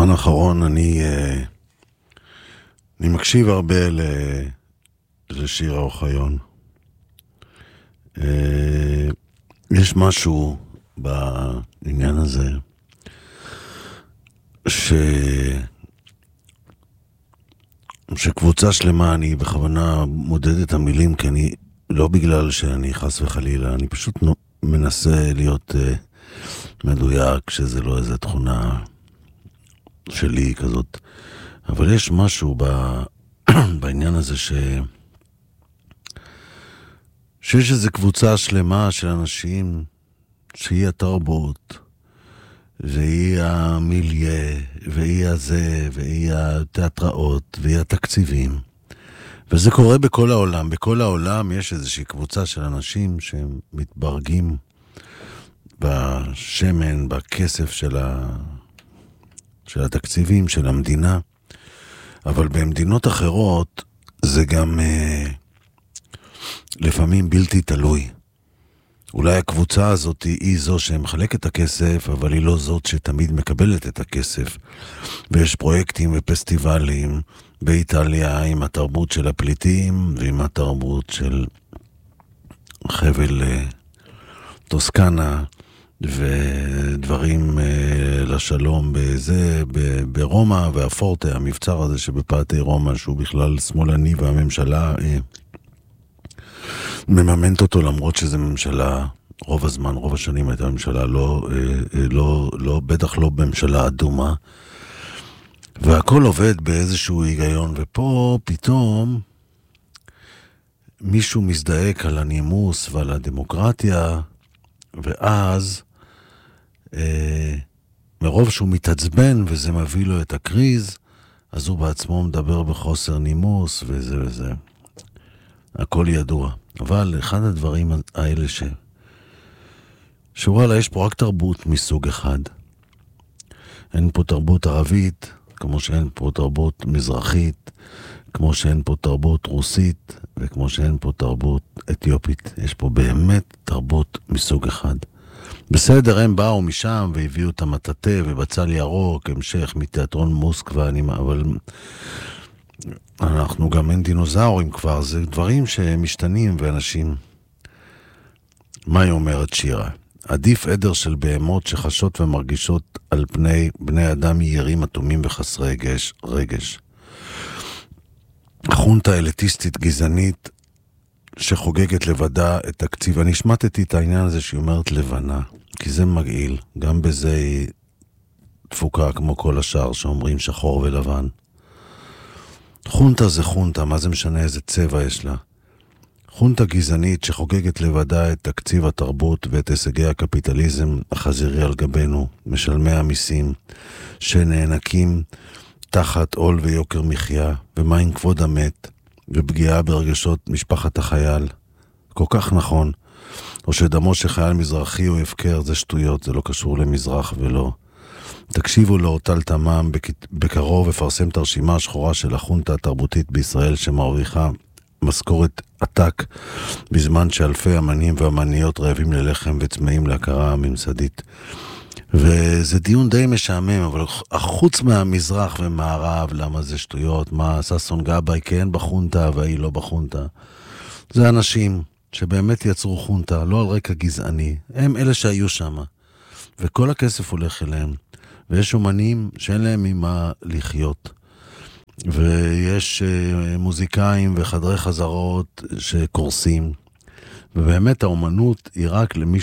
בזמן האחרון אני מקשיב הרבה לשירה אוחיון. יש משהו בעניין הזה שקבוצה שלמה, אני בכוונה מודד את המילים, כי אני, לא בגלל שאני חס וחלילה, אני פשוט מנסה להיות מדויק, שזה לא איזו תכונה שלי כזאת. אבל יש משהו בעניין הזה שיש איזו קבוצה שלמה של אנשים שהיא התרבות, והיא המיליה, והיא הזה, והיא התיאטראות, והיא התקציבים. וזה קורה בכל העולם. בכל העולם יש איזושהי קבוצה של אנשים שמתברגים בשמן, בכסף של התקציבים, של המדינה. אבל במדינות אחרות זה גם לפעמים בלתי תלוי. אולי הקבוצה הזאת היא זו שמחלקת את הכסף, אבל היא לא זאת שתמיד מקבלת את הכסף. ויש פרויקטים ופסטיבלים באיטליה עם התרבות של הפליטים, ועם התרבות של חבל טוסקנה, ודברים לשלום ברומא, והפורטה, המבצר הזה שבפאתי רומא, שהוא בכלל שמאלני, והממשלה מממנת אותו, למרות שזה ממשלה, רוב הזמן, רוב השנים הייתה ממשלה בטח לא בממשלה אדומה, והכל עובד באיזשהו היגיון, ופה פתאום מישהו מזדעק על הנימוס ועל הדמוקרטיה, ואז מרוב שהוא מתעצבן וזה מביא לו את הקריז, אז הוא בעצמו מדבר בחוסר נימוס וזה וזה. הכל ידוע. אבל אחד הדברים האלה שוואלה, יש פה רק תרבות מסוג אחד. אין פה תרבות ערבית, כמו שאין פה תרבות מזרחית, כמו שאין פה תרבות רוסית, וכמו שאין פה תרבות אתיופית. יש פה באמת תרבות מסוג אחד. בסדר, הם באו משם והביאו את המטאטה ובצל ירוק, המשך מתיאטרון מוסקבה, אבל אנחנו גם אין דינוזאורים כבר, זה דברים שמשתנים ואנשים. מה היא אומרת שירה? עדיף עדר של בהמות שחשות ומרגישות על פני בני אדם יערים אטומים וחסרי רגש. חונטה אליטיסטית גזענית שחוגגת לבדה את תקציב. אני שמעתי את העניין הזה שהיא אומרת לבנה, כי זה מגעיל. גם בזה היא תפוקה כמו כל השאר שאומרים שחור ולבן. חונטה זה חונטה, מה זה משנה איזה צבע יש לה? חונטה גזענית שחוגגת לבדה את תקציב התרבות ואת הישגי הקפיטליזם החזירי על גבינו, משלמי המיסים, שנאנקים תחת עול ויוקר מחיה, ומה עם כבוד המת, ופגיעה ברגשות משפחת החייל. כל כך נכון. או שדמו שחייל מזרחי הוא הפקר, זה שטויות, זה לא קשור למזרח ולא. תקשיבו לאורטל תמם, בקרוב אפרסם את הרשימה השחורה של החונטה התרבותית בישראל שמרוויחה משכורת עתק, בזמן שאלפי אמנים ואמניות רעבים ללחם וצמאים להכרה הממסדית. וזה דיון די משעמם, אבל חוץ מהמזרח ומערב, למה זה שטויות, מה ססון גבאי כן בחונטה והיא לא בחונטה. זה אנשים שבאמת יצרו חונטה, לא על רקע גזעני. הם אלה שהיו שם, וכל הכסף הולך אליהם. ויש אומנים שאין להם ממה לחיות. ויש מוזיקאים וחדרי חזרות שקורסים. ובאמת האומנות היא רק למי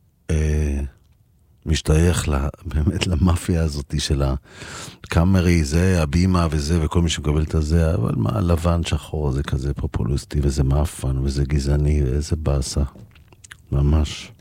משתייך באמת למאפיה הזאת של הקאמרי, זה, הבימה וזה, וכל מי שמקבל את זה, אבל מה, לבן שחור, זה כזה פופוליסטי, וזה מאפן, וזה גזעני, ואיזה באסה. ממש.